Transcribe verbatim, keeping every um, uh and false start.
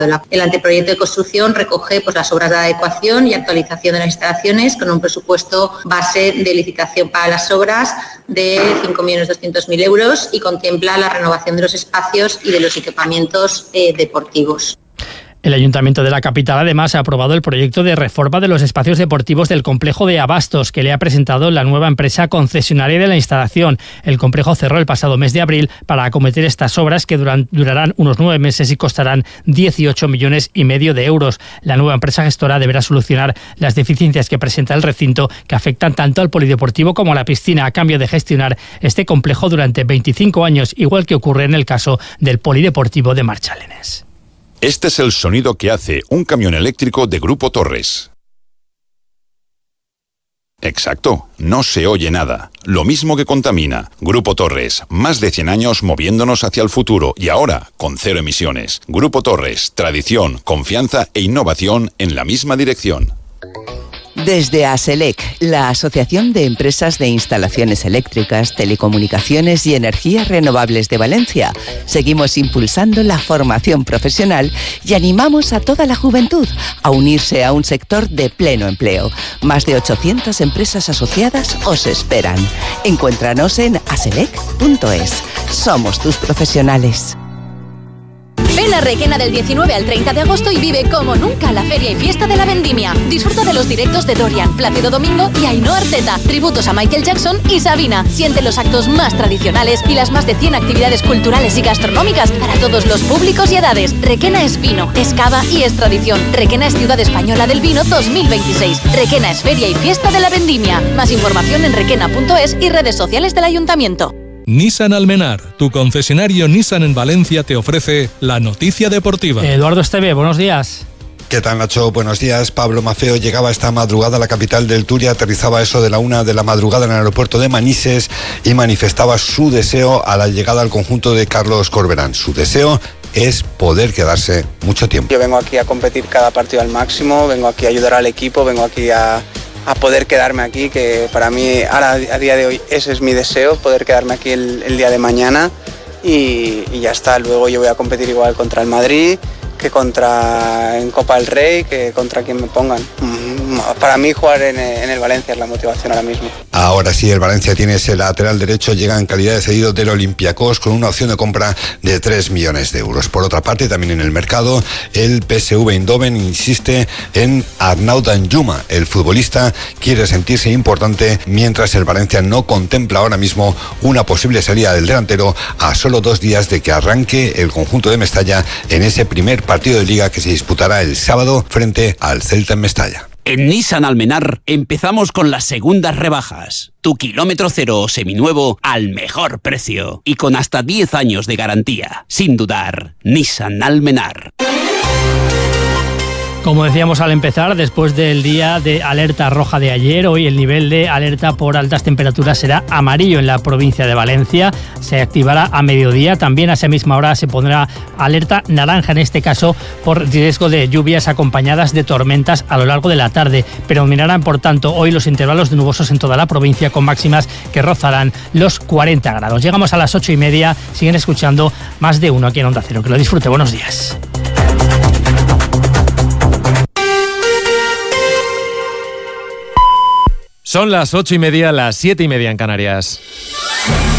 El anteproyecto de construcción recoge pues, las obras de adecuación y actualización de las instalaciones con un presupuesto base de licitación para las obras de cinco millones doscientos mil euros y contempla la renovación de los espacios y de los equipamientos eh, deportivos. El Ayuntamiento de la capital además ha aprobado el proyecto de reforma de los espacios deportivos del complejo de Abastos que le ha presentado la nueva empresa concesionaria de la instalación. El complejo cerró el pasado mes de abril para acometer estas obras que duran, durarán unos nueve meses y costarán dieciocho millones y medio de euros. La nueva empresa gestora deberá solucionar las deficiencias que presenta el recinto que afectan tanto al polideportivo como a la piscina a cambio de gestionar este complejo durante veinticinco años, igual que ocurre en el caso del polideportivo de Marchalenes. Este es el sonido que hace un camión eléctrico de Grupo Torres. Exacto, no se oye nada. Lo mismo que contamina. Grupo Torres, más de cien años moviéndonos hacia el futuro y ahora con cero emisiones. Grupo Torres, tradición, confianza e innovación en la misma dirección. Desde ASELEC, la Asociación de Empresas de Instalaciones Eléctricas, Telecomunicaciones y Energías Renovables de Valencia, seguimos impulsando la formación profesional y animamos a toda la juventud a unirse a un sector de pleno empleo. Más de ochocientas empresas asociadas os esperan. Encuéntranos en aselec punto es. Somos tus profesionales. Ven a Requena del diecinueve al treinta de agosto y vive como nunca la feria y fiesta de la vendimia. Disfruta de los directos de Dorian, Plácido Domingo y Ainhoa Arteta, tributos a Michael Jackson y Sabina. Siente los actos más tradicionales y las más de cien actividades culturales y gastronómicas para todos los públicos y edades. Requena es vino, es cava y es tradición. Requena es Ciudad Española del Vino dos mil veintiséis. Requena es feria y fiesta de la vendimia. Más información en requena punto es y redes sociales del Ayuntamiento. Nissan Almenar, tu concesionario Nissan en Valencia, te ofrece la noticia deportiva. Eduardo Esteve, buenos días. ¿Qué tal, Nacho? Buenos días. Pablo Maceo llegaba esta madrugada a la capital del Turia, aterrizaba eso de la una de la madrugada en el aeropuerto de Manises y manifestaba su deseo a la llegada al conjunto de Carlos Corberán. Su deseo es poder quedarse mucho tiempo. Yo vengo aquí a competir cada partido al máximo, vengo aquí a ayudar al equipo, vengo aquí a... a poder quedarme aquí, que para mí ahora a día de hoy ese es mi deseo, poder quedarme aquí el, el día de mañana y, y ya está. Luego yo voy a competir igual contra el Madrid que contra en Copa del Rey, que contra quien me pongan. Para mí jugar en, en el Valencia es la motivación ahora mismo. Ahora sí, el Valencia tiene ese lateral derecho, llega en calidad de cedido del Olympiacos con una opción de compra de tres millones de euros. Por otra parte, también en el mercado, el P S V Eindhoven insiste en Arnaud Danjuma. El futbolista quiere sentirse importante, mientras el Valencia no contempla ahora mismo una posible salida del delantero a solo dos días de que arranque el conjunto de Mestalla en ese primer partido de Liga que se disputará el sábado frente al Celta en Mestalla. En Nissan Almenar empezamos con las segundas rebajas. Tu kilómetro cero o seminuevo al mejor precio y con hasta diez años de garantía. Sin dudar, Nissan Almenar. Como decíamos al empezar, después del día de alerta roja de ayer, hoy el nivel de alerta por altas temperaturas será amarillo en la provincia de Valencia. Se activará a mediodía. También a esa misma hora se pondrá alerta naranja, en este caso por riesgo de lluvias acompañadas de tormentas a lo largo de la tarde. Predominarán, por tanto, hoy los intervalos de nubosos en toda la provincia con máximas que rozarán los cuarenta grados. Llegamos a las ocho y media. Siguen escuchando Más de Uno aquí en Onda Cero. Que lo disfrute. Buenos días. Son las ocho y media, las siete y media en Canarias.